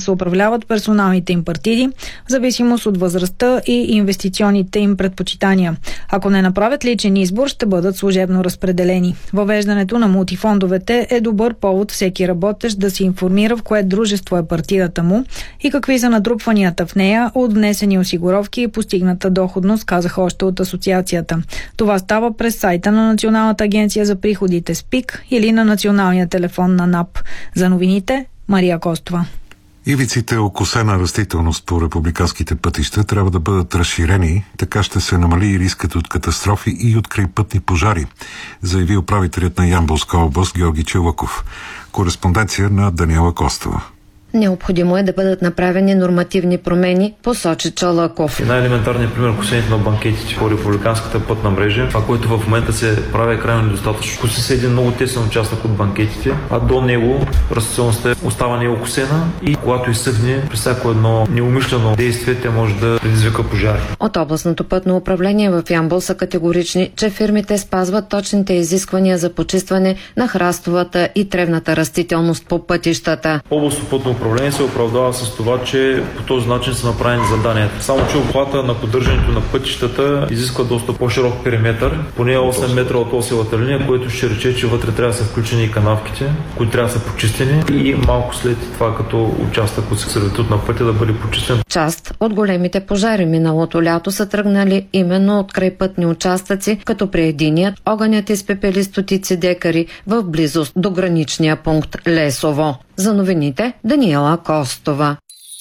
се управляват персоналните им партиди в зависимост от възрастта и инвестиционните им предпочитания. Ако не направят личен избор, ще бъдат служебно разпределени. Въвеждането на мултифондовете е добър повод всеки работещ да се информира в кое дружество е партидата му и какви са натрупванията в нея от внесени осигуровки и постигната доходност, казаха още от асоциацията. Това става през сайта на Националната агенция за приходите СПИК или на националния телефон на НАП. За новините, Мария Костова. Ивиците окосена растителност по републиканските пътища трябва да бъдат разширени, така ще се намали и рискът от катастрофи и от крайпътни пожари, заяви управителят на Ямболска област Георги Челъков. Кореспонденция на Даниела Костова. Необходимо е да бъдат направени нормативни промени, посочи Чолаков. Най-елементарният пример косенето на банкетите по републиканската пътна мрежа. Това, което в момента се прави, е крайно недостатъчно. Коси се един много тесен участък от банкетите, а до него растителността остава неокосена и когато изсъхне, при всяко едно неумишлено действие, тя може да предизвика пожари. От областното пътно управление в Ямбол са категорични, че фирмите спазват точните изисквания за почистване на храстовата и тревната растителност по пътищата. Областното пътно управление се оправдава с това, че по този начин са направени заданията. Само че обхвата на поддържането на пътищата изисква доста по-широк периметър, поне 8 метра от осевата линия, което ще рече, че вътре трябва да са включени и канавките, които трябва да са почистени и малко след това като участък от сервитут на пътя да бъде почистен. Част от големите пожари миналото лято са тръгнали именно от крайпътни участъци, като при единият огънят изпепели стотици декари в близост до граничния пункт Лесово. За новините, Даниела Костова.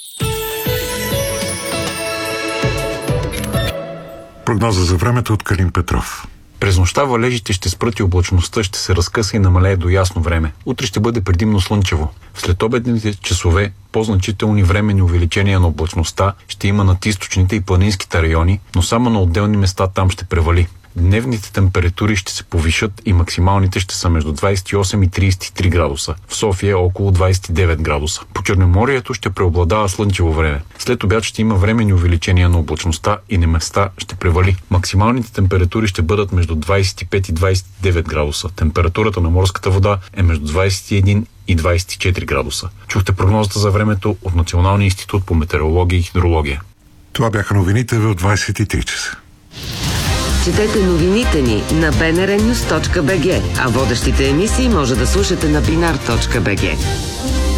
Прогноза за времето от Калин Петров. През нощта валежите ще спрат и облачността ще се разкъса и намалее до ясно време. Утре ще бъде предимно слънчево. В следобедните часове по-значителни временни увеличения на облачността ще има над източните и планинските райони, но само на отделни места там ще превали. Дневните температури ще се повишат и максималните ще са между 28 и 33 градуса. В София около 29 градуса. По Черноморието ще преобладава слънчево време. След обяд ще има временни увеличения на облачността и на места ще превали. Максималните температури ще бъдат между 25 и 29 градуса. Температурата на морската вода е между 21 и 24 градуса. Чухте прогнозата за времето от Националния институт по метеорология и хидрология. Това бяха новините в 23 часа. Четете новините ни на bnrnews.bg, а водещите емисии може да слушате на binar.bg.